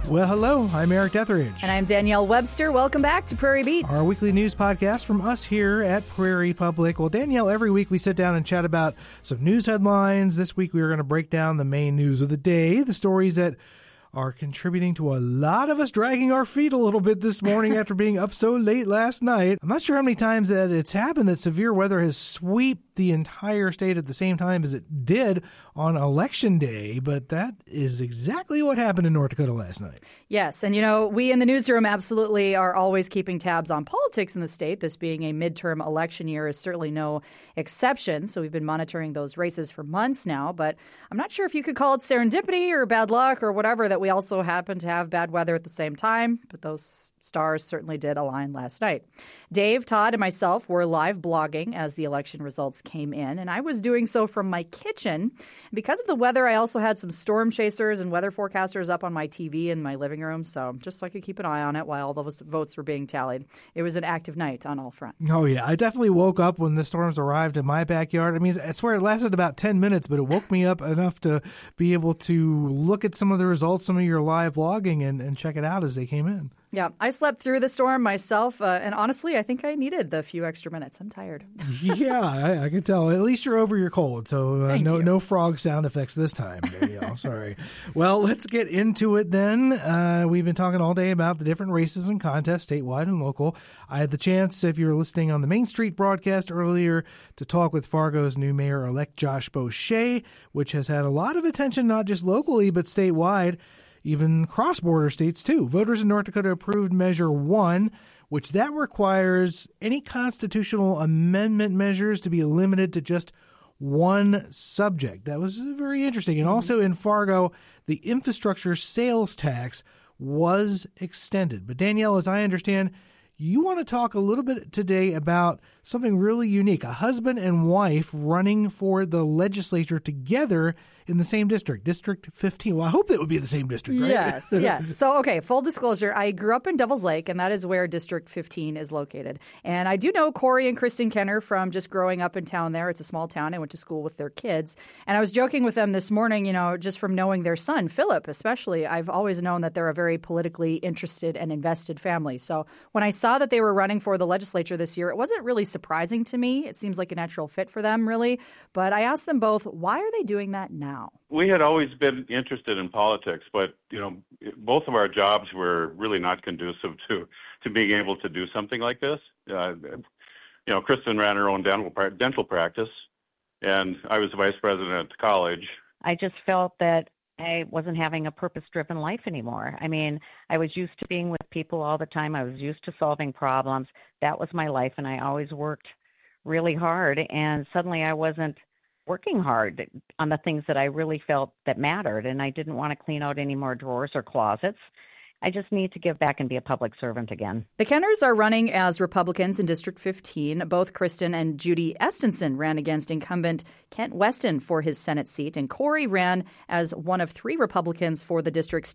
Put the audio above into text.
Well, hello, I'm Eric Detheridge. And I'm Danielle Webster. Welcome back to Prairie Beat, our weekly news podcast from us here at Prairie Public. Well, Danielle, every week we sit down and chat about some news headlines. This week we are going to break down the main news of the day, the stories that are contributing to a lot of us dragging our feet a little bit this morning after being up so late last night. I'm not sure how many times that it's happened that severe weather has swept the entire state at the same time as it did on Election Day, but that is exactly what happened in North Dakota last night. Yes, and we in the newsroom absolutely are always keeping tabs on politics in the state. This being a midterm election year is certainly no exception, so we've been monitoring those races for months now, but I'm not sure if you could call it serendipity or bad luck or whatever that we also happen to have bad weather at the same time, but those stars certainly did align last night. Dave, Todd, and myself were live blogging as the election results came in, and I was doing so from my kitchen. Because of the weather, I also had some storm chasers and weather forecasters up on my TV in my living room, so just so I could keep an eye on it while all those votes were being tallied. It was an active night on all fronts. Oh, yeah. I definitely woke up when the storms arrived in my backyard. I mean, I swear it lasted about 10 minutes, but it woke me up enough to be able to look at some of the results, some of your live blogging, and check it out as they came in. Yeah, I slept through the storm myself, and honestly, I think I needed the few extra minutes. I'm tired. Yeah, I can tell. At least you're over your cold, so no frog sound effects this time, Danielle. Sorry. Well, let's get into it then. We've been talking all day about the different races and contests, statewide and local. I had the chance, if you were listening on the Main Street broadcast earlier, to talk with Fargo's new mayor-elect Josh Boucher, which has had a lot of attention, not just locally, but statewide. Even cross-border states, too. Voters in North Dakota approved Measure 1, which that requires any constitutional amendment measures to be limited to just one subject. That was very interesting. And also in Fargo, the infrastructure sales tax was extended. But Danielle, as I understand, you want to talk a little bit today about something really unique, a husband and wife running for the legislature together in the same district, District 15. Well, I hope that would be the same district, right? Yes. So, okay, full disclosure, I grew up in Devil's Lake, and that is where District 15 is located. And I do know Corey and Kristen Kenner from just growing up in town there. It's a small town. I went to school with their kids. And I was joking with them this morning, just from knowing their son, Philip especially. I've always known that they're a very politically interested and invested family. So when I saw that they were running for the legislature this year, it wasn't really surprising to me. It seems like a natural fit for them, really. But I asked them both, why are they doing that now? We had always been interested in politics, but, both of our jobs were really not conducive to being able to do something like this. Kristen ran her own dental practice, and I was vice president at the college. I just felt that I wasn't having a purpose-driven life anymore. I mean, I was used to being with people all the time. I was used to solving problems. That was my life, and I always worked really hard, and suddenly I wasn't working hard on the things that I really felt that mattered, and I didn't want to clean out any more drawers or closets. I just need to give back and be a public servant again. The Kenners are running as Republicans in District 15. Both Kristen and Judy Estenson ran against incumbent Kent Weston for his Senate seat, and Corey ran as one of three Republicans for the district's